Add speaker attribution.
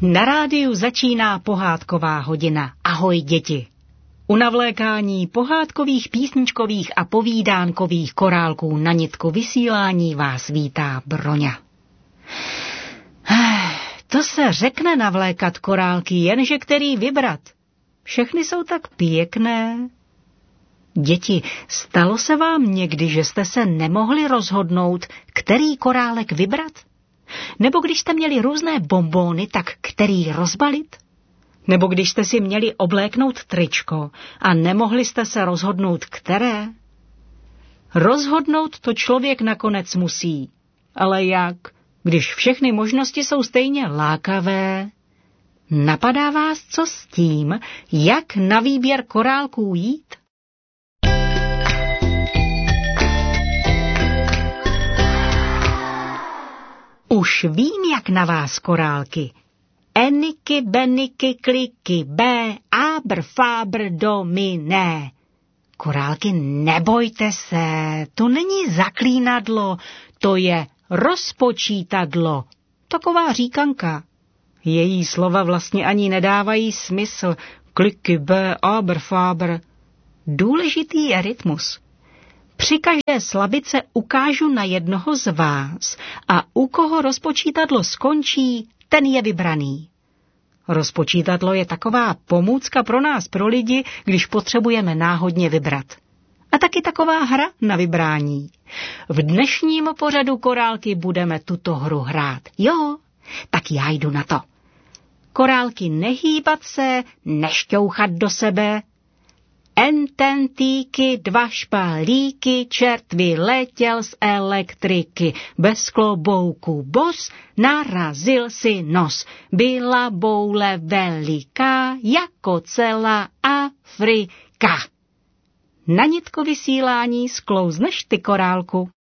Speaker 1: Na rádiu začíná pohádková hodina. Ahoj děti. U navlékání pohádkových, písničkových a povídánkových korálků na nitku vysílání vás vítá Broňa. To se řekne navlékat korálky, jenže který vybrat. Všechny jsou tak pěkné. Děti, stalo se vám někdy, že jste se nemohli rozhodnout, který korálek vybrat? Nebo když jste měli různé bonbóny, tak který rozbalit? Nebo když jste si měli obléknout tričko a nemohli jste se rozhodnout, které? Rozhodnout to člověk nakonec musí. Ale jak, když všechny možnosti jsou stejně lákavé? Napadá vás co s tím, jak na výběr korálků jít? Už vím, jak na vás korálky. Eniky, beniky, kliky, bé, ábr, fábr, dominé. Korálky, nebojte se, to není zaklínadlo, to je rozpočítadlo. Taková říkanka. Její slova vlastně ani nedávají smysl. Kliky, bé, ábr, fábr. Důležitý je rytmus. Při každé slabice ukážu na jednoho z vás a u koho rozpočítadlo skončí, ten je vybraný. Rozpočítadlo je taková pomůcka pro nás, pro lidi, když potřebujeme náhodně vybrat. A taky taková hra na vybrání. V dnešním pořadu korálky budeme tuto hru hrát. Jo, tak já jdu na to. Korálky, nehýbat se, nešťouchat do sebe. Ententýky, dva špalíky, čert vyletěl z elektriky, bez klobouku bos, narazil si nos, byla boule veliká, jako celá Afrika. Na nitko vysílání sklouzneš ty, korálku?